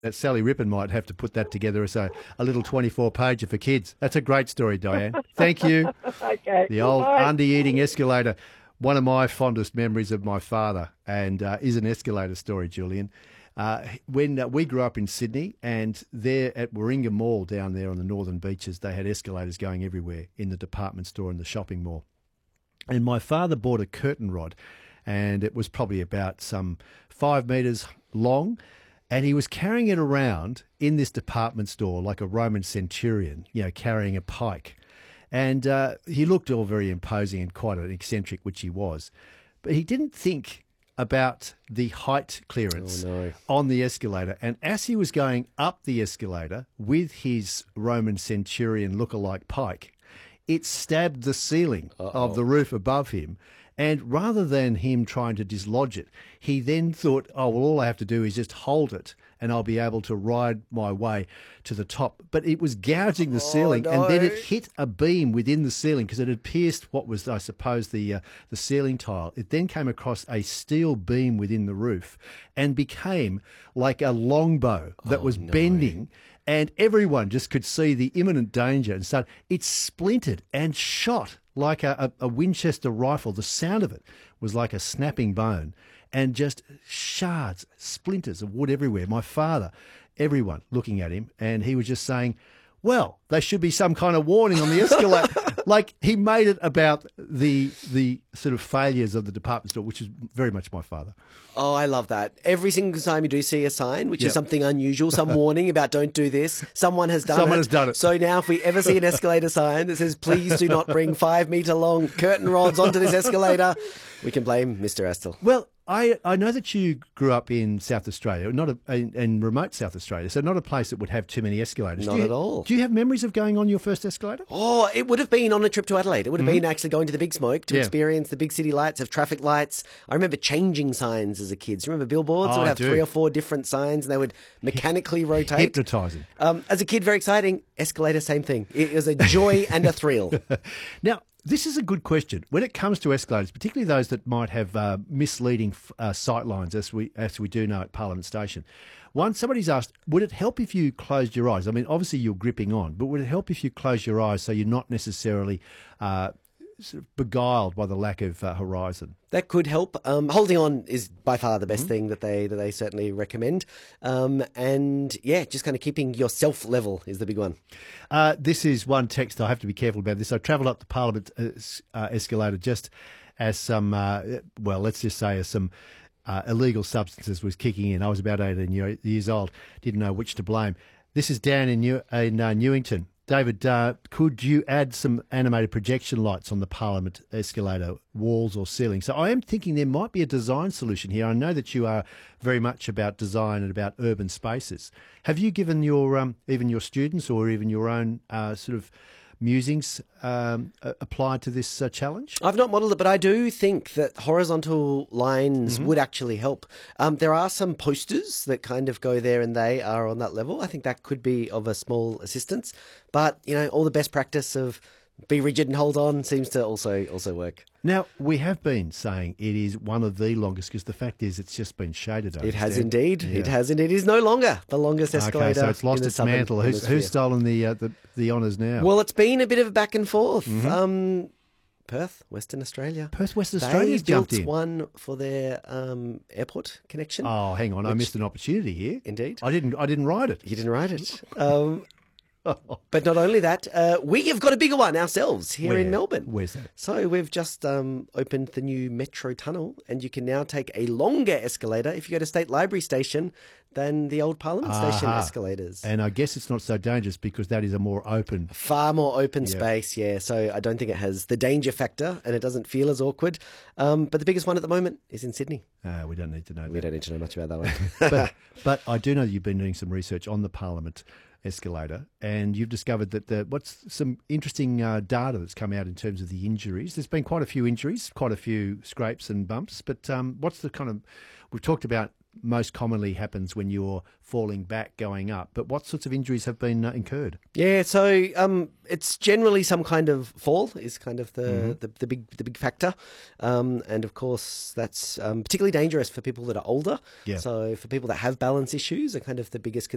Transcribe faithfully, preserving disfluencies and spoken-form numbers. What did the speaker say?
that Sally Rippon might have to put that together as a, a little twenty-four pager for kids. That's a great story, Diane. Thank you. Okay. The old Bye. under-eating escalator. One of my fondest memories of my father, and uh, is an escalator story, Julian. Uh, when uh, we grew up in Sydney, and there at Warringah Mall down there on the northern beaches, they had escalators going everywhere in the department store and the shopping mall. And my father bought a curtain rod, and it was probably about some five metres long, and he was carrying it around in this department store like a Roman centurion, you know, carrying a pike. And uh, he looked all very imposing and quite an eccentric, which he was. But he didn't think about the height clearance Oh, no. on the escalator. And as he was going up the escalator with his Roman centurion lookalike pike, it stabbed the ceiling Uh-oh. of the roof above him. And rather than him trying to dislodge it, he then thought, oh, well, all I have to do is just hold it and I'll be able to ride my way to the top. But it was gouging the ceiling, no. and then it hit a beam within the ceiling because it had pierced what was, I suppose, the uh, the ceiling tile. It then came across a steel beam within the roof and became like a longbow that Oh, was no. bending. And everyone just could see the imminent danger. And so it splintered and shot like a, a, a Winchester rifle. The sound of it was like a snapping bone, and just shards, splinters of wood everywhere. My father, everyone looking at him, and he was just saying, well, there should be some kind of warning on the escalator. Like, he made it about the the sort of failures of the department store, which is very much my father. Oh, I love that. Every single time you do see a sign, which Yep. is something unusual, some warning about don't do this, someone has done Someone it. has done it. So now if we ever see an escalator sign that says, please do not bring five metre long curtain rods onto this escalator, we can blame Mister Astle. Well, I, I know that you grew up in South Australia, not a, in, in remote South Australia, so not a place that would have too many escalators. Not Do you- at all. Do you have memories of going on your first escalator? Oh, it would have been on a trip to Adelaide. It would have been actually going to the Big Smoke to Mm-hmm. Yeah. experience the big city lights of traffic lights. I remember changing signs as a kid. Do you remember billboards? Oh, It would I have do. three or four different signs and they would mechanically rotate. Hypnotising. Um, as a kid, very exciting. Escalator, same thing. It was a joy and a thrill. Now, this is a good question. When it comes to escalators, particularly those that might have uh, misleading uh, sight lines, as we as we do know at Parliament Station, one, somebody's asked, would it help if you closed your eyes? I mean, obviously you're gripping on, but would it help if you close your eyes so you're not necessarily uh, sort of beguiled by the lack of uh, horizon? That could help. Um, holding on is by far the best thing that they that they certainly recommend. Um, and yeah, just kind of keeping yourself level is the big one. Uh, this is one text. I have to be careful about this. I travelled up the Parliament uh, s- uh, escalator just as some, uh, well, let's just say as some uh, illegal substances was kicking in. I was about eighteen year, years old, didn't know which to blame. This is Dan in, New, in uh, Newington. David, uh, could you add some animated projection lights on the Parliament escalator walls or ceiling? So I am thinking there might be a design solution here. I know that you are very much about design and about urban spaces. Have you given your um, even your students or even your own uh, sort of musings um, a- applied to this uh, challenge? I've not modelled it, but I do think that horizontal lines would actually help. Um, there are some posters that kind of go there and they are on that level. I think that could be of a small assistance. But, you know, all the best practice of be rigid and hold on seems to also also work. Now, we have been saying it is one of the longest because the fact is it's just been shaded. I It has understand. indeed. Yeah. It has indeed. It is no longer the longest escalator. Okay, so it's lost in the its southern mantle. Who's, hemisphere. who's stolen the, uh, the the honours now? Well, it's been a bit of a back and forth. Mm-hmm. Um, Perth, Western Australia. Perth, Western They Australia's built jumped in. one for their um, airport connection. Oh, hang on! I Which- missed an opportunity here. Indeed. I didn't. I didn't write it. You didn't write it. Um, but not only that, uh, we have got a bigger one ourselves here Where? in Melbourne. Where's that? So we've just um, opened the new Metro Tunnel, and you can now take a longer escalator if you go to State Library Station than the old Parliament Station Aha. escalators. And I guess it's not so dangerous because that is a more open. Far more open Yeah. space, yeah. So I don't think it has the danger factor, and it doesn't feel as awkward. Um, but the biggest one at the moment is in Sydney. Uh, we don't need to know We that. don't need to know much about that one. but, but I do know that you've been doing some research on the Parliament escalator, and you've discovered that the what's some interesting uh, data that's come out in terms of the injuries. There's been quite a few injuries, quite a few scrapes and bumps. But um, what's the kind of we've talked about most commonly happens when you're falling back going up. But what sorts of injuries have been uh, incurred? Yeah, so um, it's generally some kind of fall is kind of the, Mm-hmm. the, the big the big factor, um, and of course that's um, particularly dangerous for people that are older. Yeah. So for people that have balance issues, are kind of the biggest